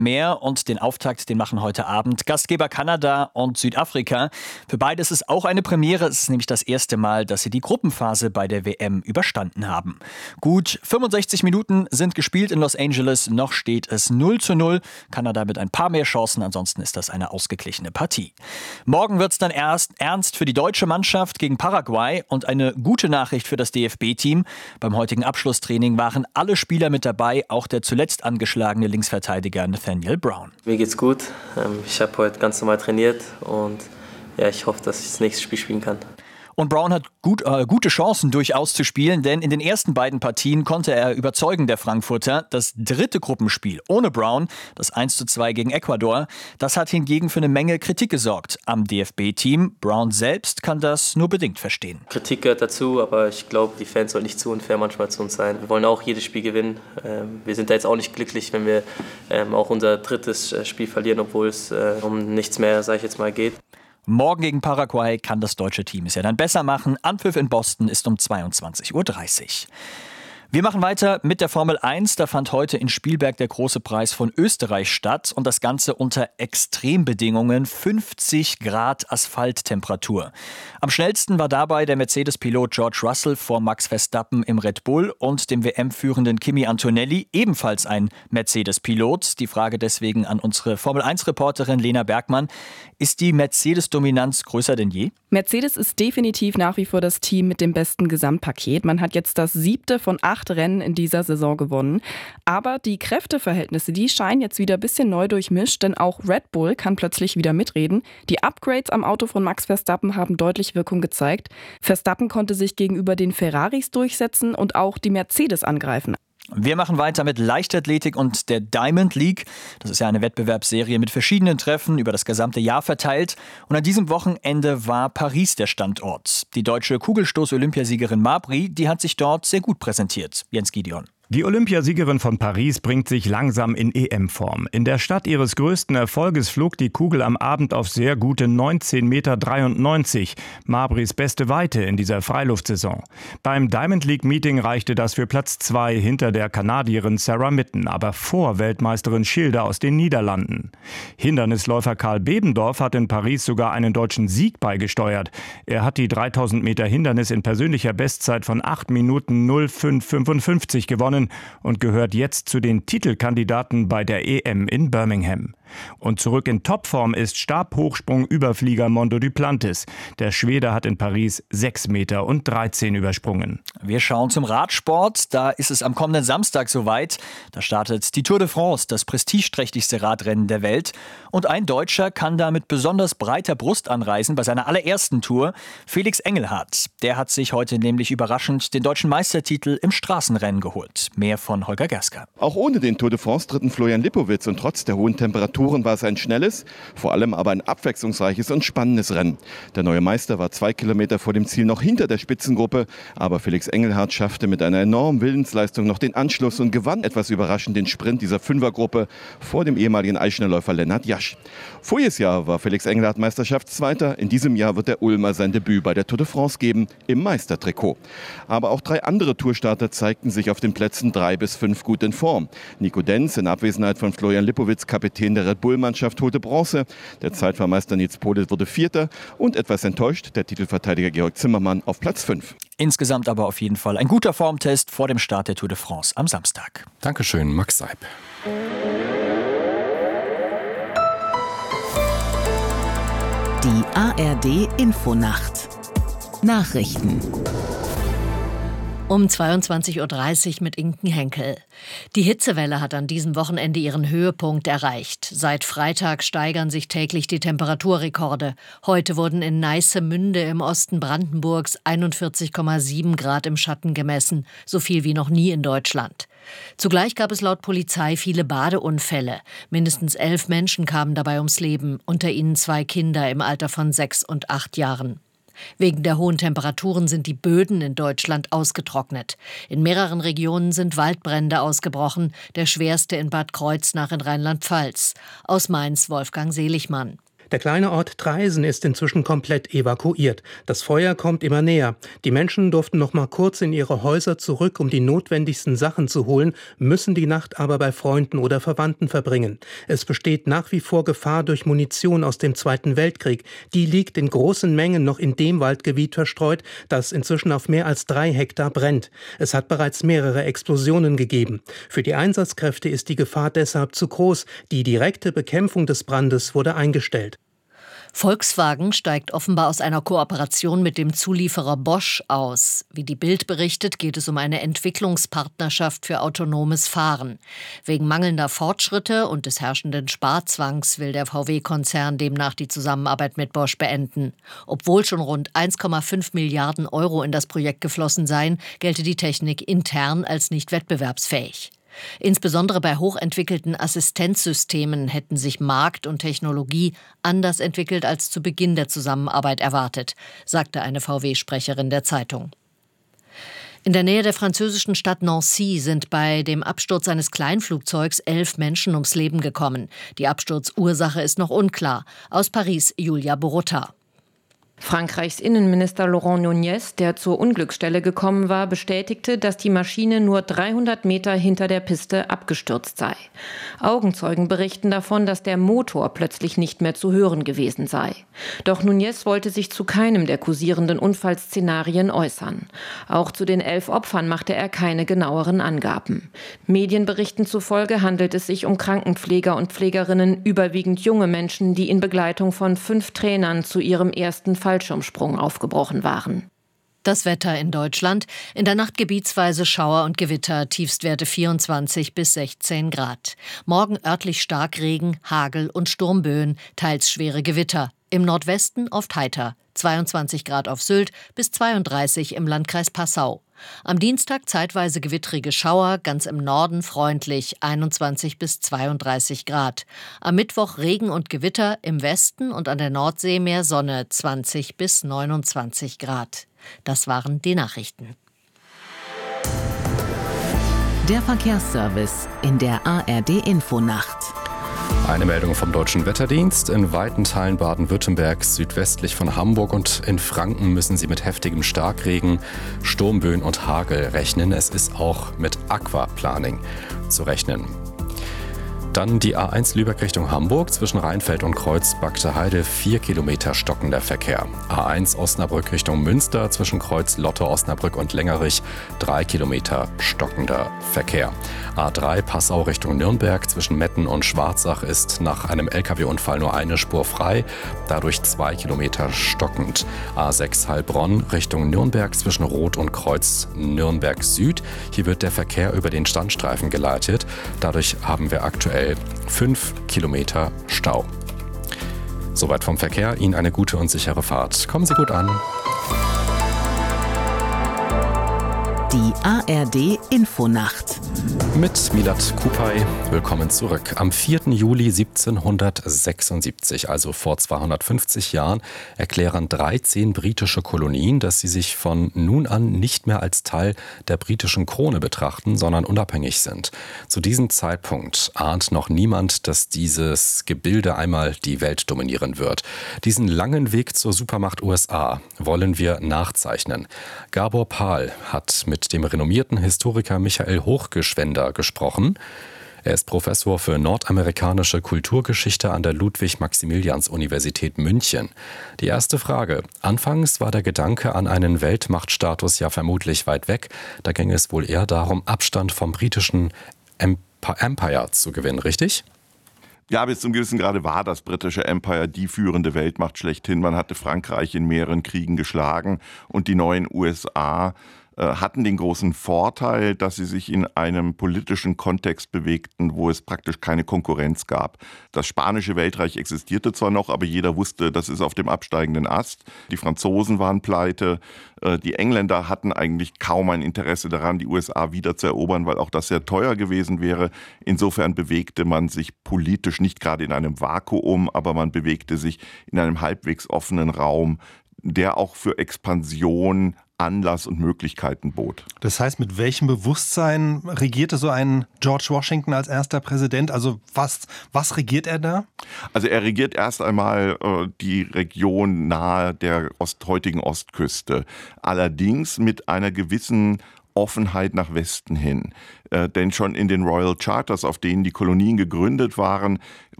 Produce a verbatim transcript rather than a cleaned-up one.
Mehr und den Auftakt, den machen heute Abend Gastgeber Kanada und Südafrika. Für beide ist es auch eine Premiere. Es ist nämlich das erste Mal, dass sie die Gruppenphase bei der W M überstanden haben. Gut fünfundsechzig Minuten sind gespielt in Los Angeles. Noch steht es null zu null. Kanada mit ein paar mehr Chancen. Ansonsten ist das eine ausgeglichene Partie. Morgen wird es dann erst ernst für die deutsche Mannschaft gegen Paraguay. Und eine gute Nachricht für das D F B-Team. Beim heutigen Abschlusstraining waren alle Spieler mit dabei. Auch der zuletzt angeschlagene Linksverteidiger Nathaniel Brown. Mir geht's gut. Ich habe heute ganz normal trainiert und ja, ich hoffe, dass ich das nächste Spiel spielen kann. Und Brown hat gut, äh, gute Chancen durchaus zu spielen, denn in den ersten beiden Partien konnte er überzeugen, der Frankfurter. Das dritte Gruppenspiel ohne Brown, das eins zu zwei gegen Ecuador, das hat hingegen für eine Menge Kritik gesorgt am D F B-Team. Brown selbst kann das nur bedingt verstehen. Kritik gehört dazu, aber ich glaube, die Fans sollen nicht zu unfair manchmal zu uns sein. Wir wollen auch jedes Spiel gewinnen. Ähm, wir sind da jetzt auch nicht glücklich, wenn wir ähm, auch unser drittes Spiel verlieren, obwohl es äh, um nichts mehr, sage ich jetzt mal, geht. Morgen gegen Paraguay kann das deutsche Team es ja dann besser machen. Anpfiff in Boston ist um zweiundzwanzig Uhr dreißig. Wir machen weiter mit der Formel eins. Da fand heute in Spielberg der große Preis von Österreich statt und das Ganze unter Extrembedingungen, fünfzig Grad Asphalttemperatur. Am schnellsten war dabei der Mercedes-Pilot George Russell vor Max Verstappen im Red Bull und dem W M-führenden Kimi Antonelli, ebenfalls ein Mercedes-Pilot. Die Frage deswegen an unsere Formel eins Reporterin Lena Bergmann. Ist die Mercedes-Dominanz größer denn je? Mercedes ist definitiv nach wie vor das Team mit dem besten Gesamtpaket. Man hat jetzt das siebte von acht Rennen in dieser Saison gewonnen. Aber die Kräfteverhältnisse, die scheinen jetzt wieder ein bisschen neu durchmischt, denn auch Red Bull kann plötzlich wieder mitreden. Die Upgrades am Auto von Max Verstappen haben deutlich Wirkung gezeigt. Verstappen konnte sich gegenüber den Ferraris durchsetzen und auch die Mercedes angreifen. Wir machen weiter mit Leichtathletik und der Diamond League. Das ist ja eine Wettbewerbsserie mit verschiedenen Treffen über das gesamte Jahr verteilt. Und an diesem Wochenende war Paris der Standort. Die deutsche Kugelstoß-Olympiasiegerin Mabry, die hat sich dort sehr gut präsentiert. Jens Gideon. Die Olympiasiegerin von Paris bringt sich langsam in E M-Form. In der Stadt ihres größten Erfolges flog die Kugel am Abend auf sehr gute neunzehn Komma dreiundneunzig Meter. Mabrys beste Weite in dieser Freiluftsaison. Beim Diamond League Meeting reichte das für Platz zwei hinter der Kanadierin Sarah Mitten, aber vor Weltmeisterin Schilder aus den Niederlanden. Hindernisläufer Karl Bebendorf hat in Paris sogar einen deutschen Sieg beigesteuert. Er hat die dreitausend Meter Hindernis in persönlicher Bestzeit von acht Minuten null Komma fünf fünfundfünfzig gewonnen und gehört jetzt zu den Titelkandidaten bei der E M in Birmingham. Und zurück in Topform ist Stabhochsprung-Überflieger Mondo Duplantis. Der Schwede hat in Paris sechs Meter dreizehn übersprungen. Wir schauen zum Radsport. Da ist es am kommenden Samstag soweit. Da startet die Tour de France, das prestigeträchtigste Radrennen der Welt. Und ein Deutscher kann da mit besonders breiter Brust anreisen bei seiner allerersten Tour. Felix Engelhardt. Der hat sich heute nämlich überraschend den deutschen Meistertitel im Straßenrennen geholt. Mehr von Holger Gersker. Auch ohne den Tour de France dritten Florian Lipowitz und trotz der hohen Temperaturen war es ein schnelles, vor allem aber ein abwechslungsreiches und spannendes Rennen. Der neue Meister war zwei Kilometer vor dem Ziel noch hinter der Spitzengruppe, aber Felix Engelhardt schaffte mit einer enormen Willensleistung noch den Anschluss und gewann etwas überraschend den Sprint dieser Fünfergruppe vor dem ehemaligen Eichnerläufer Lennart Jasch. Voriges Jahr war Felix Engelhardt Meisterschaftszweiter, in diesem Jahr wird der Ulmer sein Debüt bei der Tour de France geben, im Meistertrikot. Aber auch drei andere Tourstarter zeigten sich auf den Plätzen drei bis fünf gut in Form. Nico Denz in Abwesenheit von Florian Lipowitz, Kapitän der Red Bull-Mannschaft, holte Bronze. Der Zeitfahrmeister Nils Polit wurde Vierter und etwas enttäuscht der Titelverteidiger Georg Zimmermann auf Platz fünf. Insgesamt aber auf jeden Fall ein guter Formtest vor dem Start der Tour de France am Samstag. Dankeschön, Max Seib. Die A R D-Infonacht. Nachrichten. Um zweiundzwanzig Uhr dreißig mit Inken Henkel. Die Hitzewelle hat an diesem Wochenende ihren Höhepunkt erreicht. Seit Freitag steigern sich täglich die Temperaturrekorde. Heute wurden in Neissemünde im Osten Brandenburgs einundvierzig Komma sieben Grad im Schatten gemessen, so viel wie noch nie in Deutschland. Zugleich gab es laut Polizei viele Badeunfälle. Mindestens elf Menschen kamen dabei ums Leben, unter ihnen zwei Kinder im Alter von sechs und acht Jahren. Wegen der hohen Temperaturen sind die Böden in Deutschland ausgetrocknet. In mehreren Regionen sind Waldbrände ausgebrochen, der schwerste in Bad Kreuznach in Rheinland-Pfalz. Aus Mainz Wolfgang Seligmann. Der kleine Ort Traisen ist inzwischen komplett evakuiert. Das Feuer kommt immer näher. Die Menschen durften noch mal kurz in ihre Häuser zurück, um die notwendigsten Sachen zu holen, müssen die Nacht aber bei Freunden oder Verwandten verbringen. Es besteht nach wie vor Gefahr durch Munition aus dem Zweiten Weltkrieg. Die liegt in großen Mengen noch in dem Waldgebiet verstreut, das inzwischen auf mehr als drei Hektar brennt. Es hat bereits mehrere Explosionen gegeben. Für die Einsatzkräfte ist die Gefahr deshalb zu groß. Die direkte Bekämpfung des Brandes wurde eingestellt. Volkswagen steigt offenbar aus einer Kooperation mit dem Zulieferer Bosch aus. Wie die Bild berichtet, geht es um eine Entwicklungspartnerschaft für autonomes Fahren. Wegen mangelnder Fortschritte und des herrschenden Sparzwangs will der V W-Konzern demnach die Zusammenarbeit mit Bosch beenden. Obwohl schon rund eins Komma fünf Milliarden Euro in das Projekt geflossen seien, gelte die Technik intern als nicht wettbewerbsfähig. Insbesondere bei hochentwickelten Assistenzsystemen hätten sich Markt und Technologie anders entwickelt als zu Beginn der Zusammenarbeit erwartet, sagte eine V W-Sprecherin der Zeitung. In der Nähe der französischen Stadt Nancy sind bei dem Absturz eines Kleinflugzeugs elf Menschen ums Leben gekommen. Die Absturzursache ist noch unklar. Aus Paris, Julia Borutta. Frankreichs Innenminister Laurent Nunez, der zur Unglücksstelle gekommen war, bestätigte, dass die Maschine nur dreihundert Meter hinter der Piste abgestürzt sei. Augenzeugen berichten davon, dass der Motor plötzlich nicht mehr zu hören gewesen sei. Doch Nunez wollte sich zu keinem der kursierenden Unfallszenarien äußern. Auch zu den elf Opfern machte er keine genaueren Angaben. Medienberichten zufolge handelt es sich um Krankenpfleger und Pflegerinnen, überwiegend junge Menschen, die in Begleitung von fünf Trainern zu ihrem ersten Fall Fallschirmsprung aufgebrochen waren. Das Wetter in Deutschland. In der Nacht gebietsweise Schauer und Gewitter, Tiefstwerte vierundzwanzig bis sechzehn Grad. Morgen örtlich Starkregen, Hagel und Sturmböen, teils schwere Gewitter. Im Nordwesten oft heiter, zweiundzwanzig Grad auf Sylt bis zweiunddreißig im Landkreis Passau. Am Dienstag zeitweise gewittrige Schauer, ganz im Norden freundlich, einundzwanzig bis zweiunddreißig Grad. Am Mittwoch Regen und Gewitter, im Westen und an der Nordsee mehr Sonne, zwanzig bis neunundzwanzig Grad. Das waren die Nachrichten. Der Verkehrsservice in der A R D-Infonacht. Eine Meldung vom Deutschen Wetterdienst. In weiten Teilen Baden-Württembergs südwestlich von Hamburg und in Franken müssen Sie mit heftigem Starkregen, Sturmböen und Hagel rechnen. Es ist auch mit Aquaplaning zu rechnen. Dann die A eins Lübeck Richtung Hamburg zwischen Rheinfeld und Kreuz-Bagde-Heide, vier Kilometer stockender Verkehr. A eins Osnabrück Richtung Münster zwischen Kreuz Lotte, Osnabrück und Längerich, drei Kilometer stockender Verkehr. A drei Passau Richtung Nürnberg zwischen Metten und Schwarzach ist nach einem L K W-Unfall nur eine Spur frei, dadurch zwei Kilometer stockend. A sechs Heilbronn Richtung Nürnberg zwischen Roth und Kreuz Nürnberg Süd. Hier wird der Verkehr über den Standstreifen geleitet. Dadurch haben wir aktuell fünf Kilometer Stau. Soweit vom Verkehr. Ihnen eine gute und sichere Fahrt. Kommen Sie gut an. Die A R D-Infonacht. Mit Milad Kupay. Willkommen zurück. Am vierten Juli siebzehnhundertsechsundsiebzig, also vor zweihundertfünfzig Jahren, erklären dreizehn britische Kolonien, dass sie sich von nun an nicht mehr als Teil der britischen Krone betrachten, sondern unabhängig sind. Zu diesem Zeitpunkt ahnt noch niemand, dass dieses Gebilde einmal die Welt dominieren wird. Diesen langen Weg zur Supermacht U S A wollen wir nachzeichnen. Gabor Pahl hat mit dem renommierten Historiker Michael Hochgeschwender gesprochen. Er ist Professor für nordamerikanische Kulturgeschichte an der Ludwig-Maximilians-Universität München. Die erste Frage. Anfangs war der Gedanke an einen Weltmachtstatus ja vermutlich weit weg. Da ging es wohl eher darum, Abstand vom britischen Empire zu gewinnen, richtig? Ja, bis zum gewissen Grade war das britische Empire die führende Weltmacht schlechthin. Man hatte Frankreich in mehreren Kriegen geschlagen und die neuen U S A hatten den großen Vorteil, dass sie sich in einem politischen Kontext bewegten, wo es praktisch keine Konkurrenz gab. Das spanische Weltreich existierte zwar noch, aber jeder wusste, das ist auf dem absteigenden Ast. Die Franzosen waren pleite. Die Engländer hatten eigentlich kaum ein Interesse daran, die U S A wieder zu erobern, weil auch das sehr teuer gewesen wäre. Insofern bewegte man sich politisch nicht gerade in einem Vakuum, aber man bewegte sich in einem halbwegs offenen Raum, der auch für Expansion Anlass und Möglichkeiten bot. Das heißt, mit welchem Bewusstsein regierte so ein George Washington als erster Präsident? Also was, was regiert er da? Also er regiert erst einmal äh, die Region nahe der Ost, heutigen Ostküste. Allerdings mit einer gewissen Offenheit nach Westen hin. Äh, denn schon in den Royal Charters, auf denen die Kolonien gegründet waren,